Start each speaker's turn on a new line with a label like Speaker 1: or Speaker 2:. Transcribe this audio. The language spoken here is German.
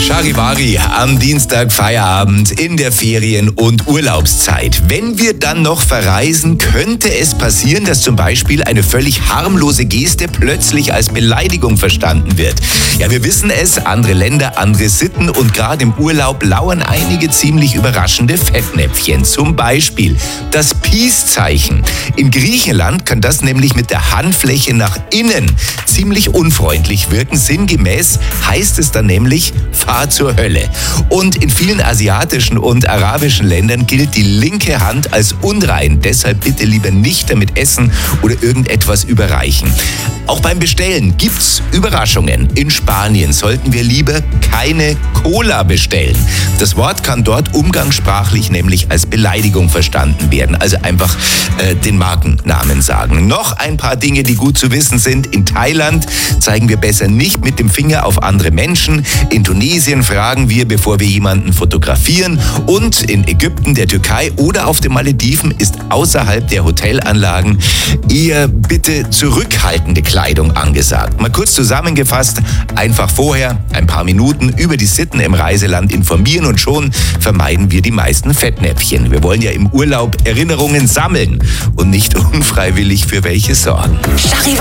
Speaker 1: Charivari am Dienstag Feierabend in der Ferien- und Urlaubszeit. Wenn wir dann noch verreisen, könnte es passieren, dass zum Beispiel eine völlig harmlose Geste plötzlich als Beleidigung verstanden wird. Ja, wir wissen es, andere Länder, andere Sitten und gerade im Urlaub lauern einige ziemlich überraschende Fettnäpfchen. Zum Beispiel das Peace-Zeichen. In Griechenland kann das nämlich mit der Handfläche nach innen ziemlich unfreundlich wirken. Sinngemäß heißt es dann nämlich, fahr zur Hölle. Und in vielen asiatischen und arabischen Ländern gilt die linke Hand als unrein. Deshalb bitte lieber nicht damit essen oder irgendetwas überreichen. Auch beim Bestellen gibt's Überraschungen. In Spanien sollten wir lieber keine Cola bestellen. Das Wort kann dort umgangssprachlich nämlich als Beleidigung verstanden werden. Also einfach den Markennamen sagen. Noch ein paar Dinge, die gut zu wissen sind. In Thailand zeigen wir besser nicht mit dem Finger auf andere Menschen. In Tunesien fragen wir, bevor wir jemanden fotografieren. Und in Ägypten, der Türkei oder auf den Malediven ist außerhalb der Hotelanlagen eher bitte zurückhaltende Kleidung angesagt. Mal kurz zusammengefasst, einfach vorher ein paar Minuten über die Sitten im Reiseland informieren und schon vermeiden wir die meisten Fettnäpfchen. Wir wollen ja im Urlaub Erinnerungen sammeln und nicht unfreiwillig für welche sorgen.
Speaker 2: Charivari.